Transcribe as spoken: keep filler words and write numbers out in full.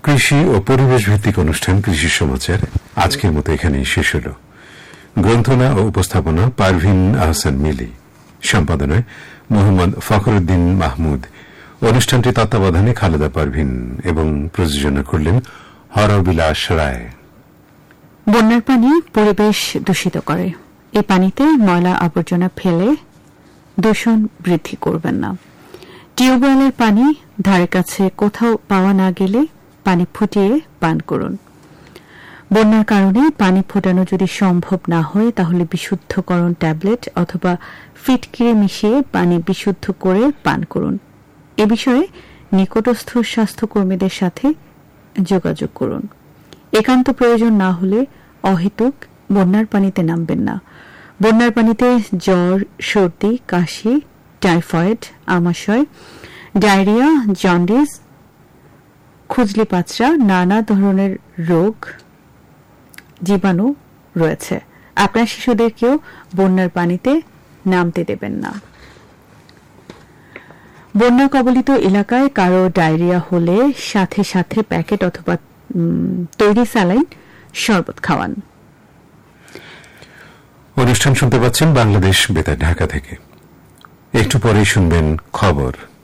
কৃষি ও পরিবেশ ভিত্তিক অনুষ্ঠান কৃষি সমাচার আজকের মতো এখানেই শেষ হল। গ্রন্থনা ও উপস্থাপনা পারভিন আহসান মিলি, সম্পাদনায় মোহাম্মদ ফখরুদ্দিন মাহমুদ, অনুষ্ঠানটি তত্ত্বাবধানে খালেদা পারভিন এবং প্রযোজনা করলেন হরবিলাস রায়। বন্যার পানি পরিবেশ দূষিত করে। এই পানিতে ময়লা আবর্জনা ফেলে দূষণ বৃদ্ধি করবেন না। টিউবওয়েলের পানি ধারে কাছে কোথাও পাওয়া না গেলে পানি ফুটিয়ে পান করুন। বন্যার কারণে পানি ফোটানো যদি সম্ভব না হয় তাহলে বিশুদ্ধকরণ ট্যাবলেট অথবা ফিটকিরি মিশিয়ে পানি বিশুদ্ধ করে পান করুন। এ বিষয়ে নিকটস্থ স্বাস্থ্যকর্মীদের সাথে যোগাযোগ করুন। একান্ত প্রয়োজন না হলে অহেতুক বন্যার পানিতে নামবেন না। বন্যার পানিতে জ্বর, সর্দি, কাশি, টাইফয়েড, আমাশয়, ডায়রিয়া, জন্ডিস, খুজলি পাঁচড়া, নানা ধরনের রোগ জীবাণু রয়েছে। আপনার শিশুদেরকেও বন্যার পানিতে নামতে দেবেন না। বন্যা কবলিত এলাকায় কারো ডায়রিয়া হলে সাথে সাথে প্যাকেট অথবা তৈরি স্যালাইন শরবত খাওয়ান। অনুষ্ঠান শুনতে পাচ্ছেন বাংলাদেশ বেতার ঢাকা থেকে। একটু পরেই শুনবেন খবর।